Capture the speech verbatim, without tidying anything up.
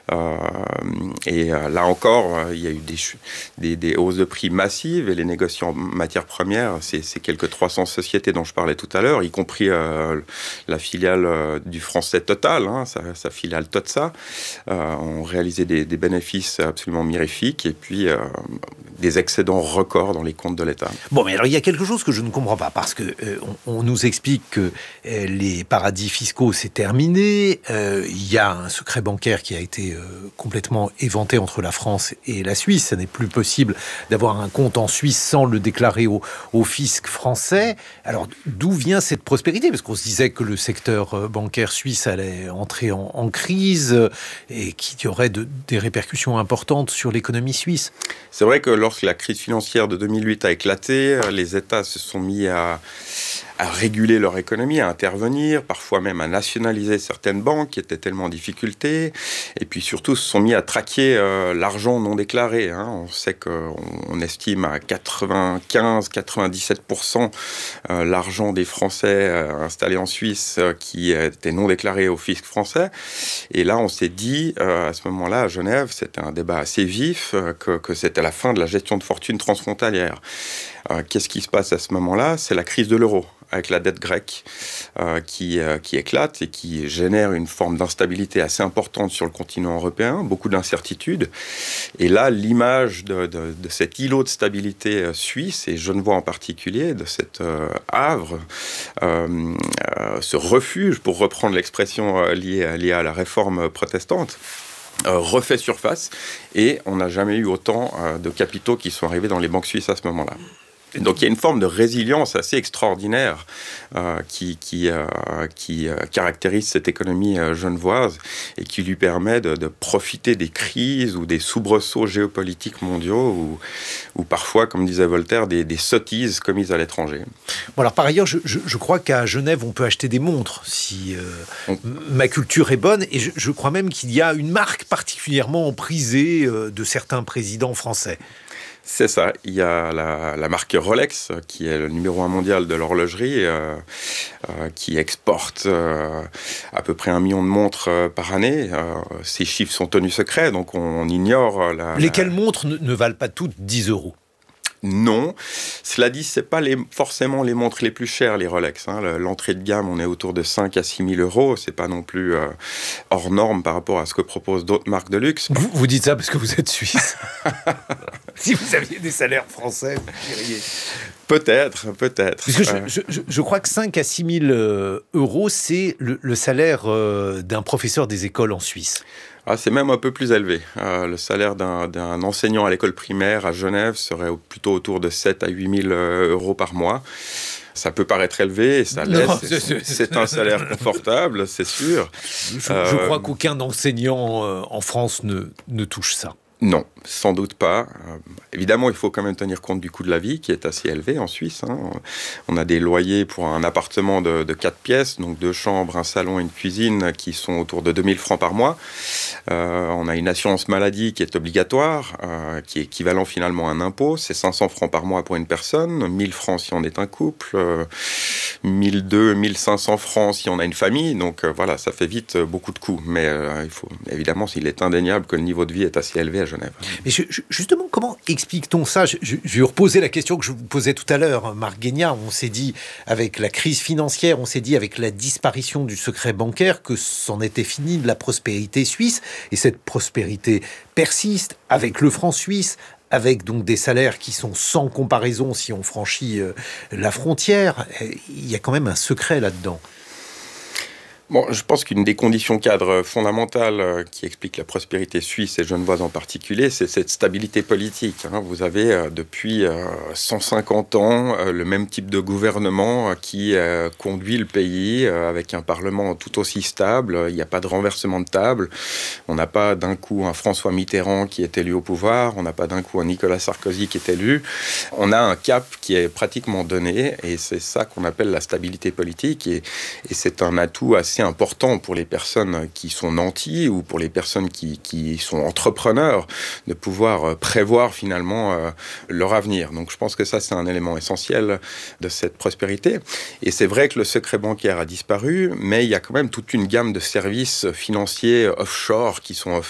Euh, et euh, là encore, euh, il y a eu des, des, des hausses de prix massives et les négociants en matières premières, c'est, c'est quelques trois cents sociétés dont je parlais tout à l'heure, y compris euh, la filiale euh, du français Total, hein, sa, sa filiale Totsa, euh, ont réalisé des, des bénéfices absolument mirifiques et puis euh, des excédents records dans les comptes de l'État. Bon, mais alors il y a quelque chose que je ne comprends pas, parce que euh, on, on nous explique que euh, les paradis fiscaux, c'est terminé, euh, il y a un secret bancaire qui a été euh, complètement éventé entre la France et la Suisse, ça n'est plus possible d'avoir un compte en Suisse sans le déclarer au, au fisc français. Alors, d'où vient cette prospérité ? Parce qu'on se disait que le secteur bancaire suisse allait entrer en, en crise et qu'il y aurait de, des répercussions importantes sur l'économie suisse. C'est vrai que lorsque la crise financière de deux mille huit a éclaté, les États se sont mis à, à réguler leur économie, à intervenir, parfois même à nationaliser certaines banques qui étaient tellement en difficulté, et puis surtout se sont mis à traquer euh, l'argent non déclaré. Hein. On sait qu'on on estime à quatre-vingt-quinze à quatre-vingt-dix-sept pour cent euh, l'argent des Français euh, installés en Suisse euh, qui était non déclaré au fisc français. Et là, on s'est dit, euh, à ce moment-là, à Genève, c'était un débat assez vif, euh, que, que c'était la fin de la gestion de fortune transfrontalière. Euh, qu'est-ce qui se passe à ce moment-là ? C'est la crise de l'euro, avec la dette grecque euh, qui, euh, qui éclate et qui génère une forme d'instabilité assez importante sur le continent européen, beaucoup d'incertitudes. Et là, l'image de, de, de cet îlot de stabilité euh, suisse, et Genevois en particulier, de cet euh, havre, euh, euh, ce refuge, pour reprendre l'expression euh, liée, liée à la réforme protestante, Euh, refait surface, et on n'a jamais eu autant euh, de capitaux qui sont arrivés dans les banques suisses à ce moment-là. Donc il y a une forme de résilience assez extraordinaire euh, qui, qui, euh, qui euh, caractérise cette économie euh, genevoise et qui lui permet de, de profiter des crises ou des soubresauts géopolitiques mondiaux ou, ou parfois, comme disait Voltaire, des, des sottises commises à l'étranger. Bon, alors par ailleurs, je, je, je crois qu'à Genève, on peut acheter des montres si euh, on... ma culture est bonne, et je, je crois même qu'il y a une marque particulièrement prisée euh, de certains présidents français. C'est ça, il y a la, la marque Rolex, qui est le numéro un mondial de l'horlogerie, euh, euh, qui exporte euh, à peu près un million de montres euh, par année. Euh, ces chiffres sont tenus secrets, donc on, on ignore... La, Lesquelles la... montres ne, ne valent pas toutes dix euros ? Non. Cela dit, ce n'est pas les, forcément les montres les plus chères, les Rolex. Hein. L'entrée de gamme, on est autour de cinq à six mille euros. Ce n'est pas non plus euh, hors norme par rapport à ce que proposent d'autres marques de luxe. Vous, vous dites ça parce que vous êtes suisse. Si vous aviez des salaires français, vous diriez... Peut-être, peut-être. Parce que je, je, je, je crois que cinq à six mille euros, c'est le, le salaire euh, d'un professeur des écoles en Suisse. Ah, c'est même un peu plus élevé. Euh, le salaire d'un, d'un enseignant à l'école primaire à Genève serait plutôt autour de sept à huit mille euros par mois. Ça peut paraître élevé, et ça l'est. Non, c'est, c'est, c'est un salaire confortable, c'est sûr. Je, euh, je crois qu'aucun enseignant euh, en France ne, ne touche ça. Non, sans doute pas. Euh, évidemment, il faut quand même tenir compte du coût de la vie qui est assez élevé en Suisse. Hein. On a des loyers pour un appartement de, de quatre pièces, donc deux chambres, un salon et une cuisine, qui sont autour de deux mille francs par mois. Euh, on a une assurance maladie qui est obligatoire, euh, qui est équivalent finalement à un impôt. C'est cinq cents francs par mois pour une personne, mille francs si on est un couple, euh, mille deux cents, mille cinq cents francs si on a une famille. Donc euh, voilà, ça fait vite euh, beaucoup de coûts. Mais euh, il faut, évidemment, il est indéniable que le niveau de vie est assez élevé à Genève. Mais je, je, justement, comment explique-t-on ça ? je, je, je vais reposer la question que je vous posais tout à l'heure, Marc Guéniat. On s'est dit, avec la crise financière, on s'est dit, avec la disparition du secret bancaire, que c'en était fini de la prospérité suisse. Et cette prospérité persiste avec le franc suisse, avec donc des salaires qui sont sans comparaison si on franchit euh, la frontière. Il y a quand même un secret là-dedans. Bon, je pense qu'une des conditions cadres fondamentales qui explique la prospérité suisse et genevoise en particulier, c'est cette stabilité politique. Vous avez depuis cent cinquante ans le même type de gouvernement qui conduit le pays avec un parlement tout aussi stable. Il n'y a pas de renversement de table. On n'a pas d'un coup un François Mitterrand qui est élu au pouvoir. On n'a pas d'un coup un Nicolas Sarkozy qui est élu. On a un cap qui est pratiquement donné et c'est ça qu'on appelle la stabilité politique et, et c'est un atout assez important pour les personnes qui sont nantis ou pour les personnes qui, qui sont entrepreneurs de pouvoir prévoir finalement euh, leur avenir. Donc je pense que ça c'est un élément essentiel de cette prospérité. Et c'est vrai que le secret bancaire a disparu, mais il y a quand même toute une gamme de services financiers offshore qui sont